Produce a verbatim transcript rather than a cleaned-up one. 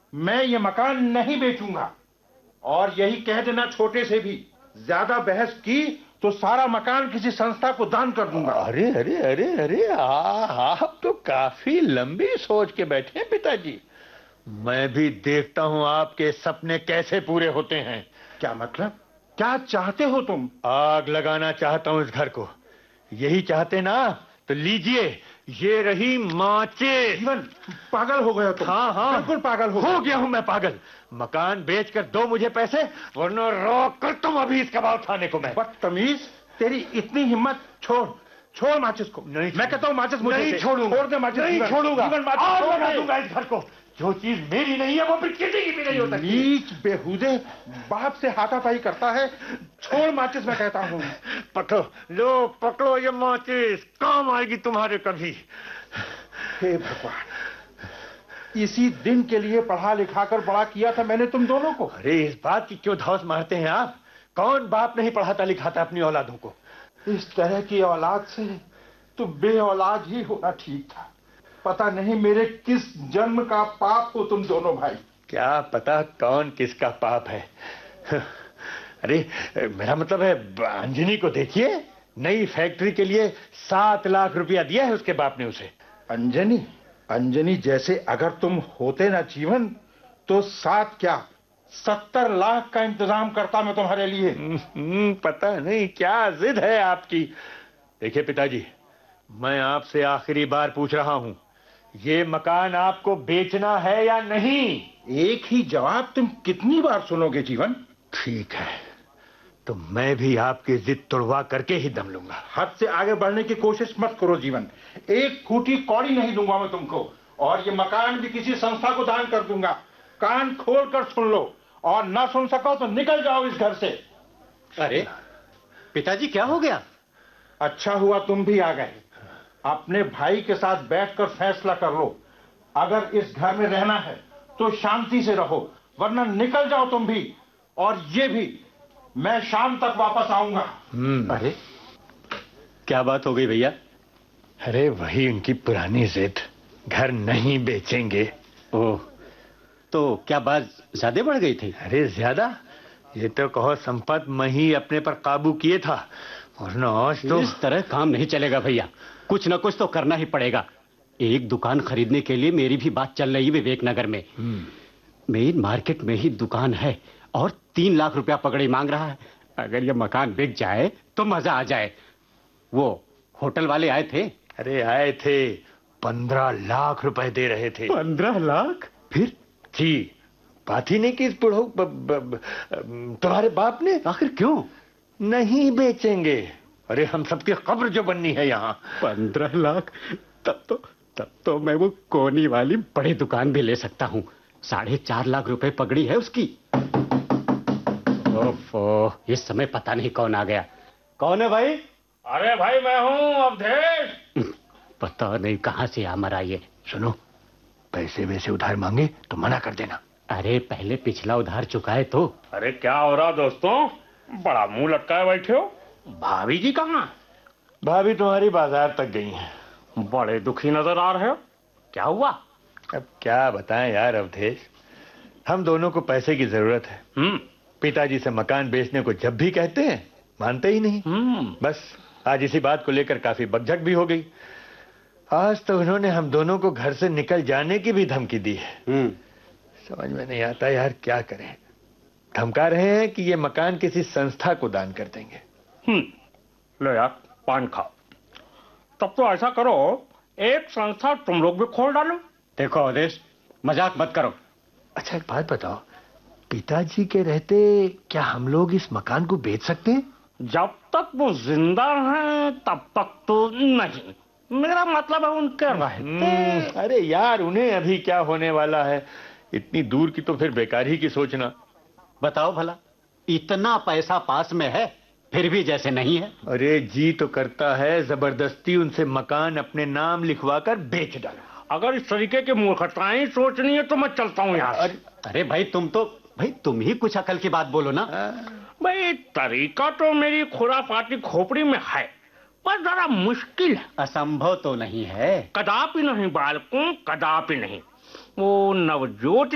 मैं ये मकान नहीं बेचूंगा। और यही कह देना छोटे से भी, ज्यादा बहस की तो सारा मकान किसी संस्था को दान कर दूंगा। अरे अरे अरे अरे आ, आप तो काफी लंबी सोच के बैठे हैं पिताजी। मैं भी देखता हूँ आपके सपने कैसे पूरे होते हैं। क्या मतलब? क्या चाहते हो तुम? आग लगाना चाहता हूँ इस घर को। यही चाहते ना? तो लीजिए, ये रही माचिस। जीवन, पागल हो गया तुम। हाँ हाँ, बिल्कुल पागल हो, हो गया हूँ मैं पागल। मकान बेचकर दो मुझे पैसे, वरना रोक कर तुम अभी इसका भाव उठाने को। मैं बदतमीज, तेरी इतनी हिम्मत। छोड़ छोड़ माचिस को। नहीं, मैं कहता हूँ माचिस मुझे नहीं दे। छोड़ूंगा। छोड़ दे माचिस। नहीं छोड़ूंगा। आग लगा दूंगा इस घर को। जो चीज मेरी नहीं है वो फिर किसी की भी नहीं हो सकती। नीच बेहुदे, बाप से हाथापाई करता है। छोड़ माचिस, मैं कहता हूँ। पकड़ो, लो पकड़ो ये माचिस, काम आएगी तुम्हारे कभी। हे भगवान, इसी दिन के लिए पढ़ा लिखा कर बड़ा किया था मैंने तुम दोनों को। अरे इस बात की क्यों धौंस मारते हैं आप? कौन बाप नहीं पढ़ाता लिखाता अपनी औलादों को? इस तरह की औलाद से तो बे औलाद ही होना ठीक था। पता नहीं मेरे किस जन्म का पाप हो तुम दोनों भाई। क्या पता कौन किसका पाप है। अरे मेरा मतलब है, अंजनी को देखिए, नई फैक्ट्री के लिए सात लाख रुपया दिया है उसके बाप ने उसे। अंजनी? अंजनी जैसे अगर तुम होते ना जीवन, तो सात क्या सत्तर लाख का इंतजाम करता मैं तुम्हारे लिए। पता नहीं क्या जिद है आपकी। देखिए पिताजी, मैं आपसे आखिरी बार पूछ रहा हूं, ये मकान आपको बेचना है या नहीं? एक ही जवाब तुम कितनी बार सुनोगे जीवन? ठीक है, तो मैं भी आपकी जिद तोड़वा करके ही दम लूंगा। हद से आगे बढ़ने की कोशिश मत करो जीवन। एक फूटी कौड़ी नहीं दूंगा मैं तुमको, और ये मकान भी किसी संस्था को दान कर दूंगा। कान खोल कर सुन लो, और ना सुन सको तो निकल जाओ इस घर से। अरे पिताजी, क्या हो गया? अच्छा हुआ तुम भी आ गए। अपने भाई के साथ बैठकर फैसला कर लो। अगर इस घर में रहना है तो शांति से रहो, वरना निकल जाओ तुम भी। और ये भी, मैं शाम तक वापस आऊंगा। अरे क्या बात हो गई भैया? अरे वही उनकी पुरानी जिद, घर नहीं बेचेंगे। ओह, तो क्या बात ज्यादा बढ़ गई थी? अरे ज्यादा, ये तो कहो संपत मैं ही अपने पर काबू किए था, वरना आज तो। इस तरह काम नहीं चलेगा भैया, कुछ न कुछ तो करना ही पड़ेगा। एक दुकान खरीदने के लिए मेरी भी बात चल रही है विवेक नगर में। मेन मार्केट में ही दुकान है और तीन लाख रुपया पकड़ी मांग रहा है। अगर ये मकान बिक जाए तो मजा आ जाए। वो होटल वाले आए थे। अरे आए थे, पंद्रह लाख रुपए दे रहे थे। पंद्रह लाख? फिर जी, बात ही नहीं की इस बुढ़ऊ तुम्हारे बाप ने। आखिर क्यों नहीं बेचेंगे? अरे हम सबकी कब्र जो बननी है यहाँ। पंद्रह लाख? तब तो तब तो मैं वो कोनी वाली बड़ी दुकान भी ले सकता हूँ। साढ़े चार लाख रुपए पगड़ी है उसकी। ओफो, इस समय पता नहीं कौन आ गया। कौन है भाई? अरे भाई मैं हूँ अवधेश। पता नहीं कहाँ से आ मरा ये। सुनो, पैसे वैसे उधार मांगे तो मना कर देना। अरे पहले पिछला उधार चुकाए तो। अरे क्या हो रहा दोस्तों, बड़ा मुंह लटकाए बैठे हो? भाभी जी कहाँ? भाभी तुम्हारी बाजार तक गई हैं। बड़े दुखी नजर आ रहे हो, क्या हुआ? अब क्या बताएं यार अवधेश, हम दोनों को पैसे की जरूरत है। हम्म पिताजी से मकान बेचने को जब भी कहते हैं मानते ही नहीं। हम्म बस आज इसी बात को लेकर काफी बकझक भी हो गई। आज तो उन्होंने हम दोनों को घर से निकल जाने की भी धमकी दी है। हम्म समझ में नहीं आता यार क्या करें। धमका रहे हैं कि ये मकान किसी संस्था को दान कर देंगे। हम्म लो यार, पान खाओ। तब तो ऐसा करो, एक संस्था तुम लोग भी खोल डालो। देखो अवधेश, मजाक मत करो। अच्छा एक बात बताओ, पिताजी के रहते क्या हम लोग इस मकान को बेच सकते हैं? जब तक वो जिंदा हैं तब तक तो नहीं। मेरा मतलब है उनके रहते। अरे यार, उन्हें अभी क्या होने वाला है, इतनी दूर की तो फिर बेकार ही की सोचना। बताओ भला, इतना पैसा पास में है फिर भी जैसे नहीं है। अरे जी तो करता है जबरदस्ती उनसे मकान अपने नाम लिखवा कर बेच डालो। अगर इस तरीके की मूर्खताएं सोचनी है तो मैं चलता हूँ यहाँ से। अरे भाई तुम तो भाई तुम ही कुछ अकल की बात बोलो ना। भाई तरीका तो मेरी खुराफाती खोपड़ी में है, पर जरा मुश्किल है। असंभव तो नहीं है। कदापि नहीं बालकों, कदापि नहीं। वो नवजोत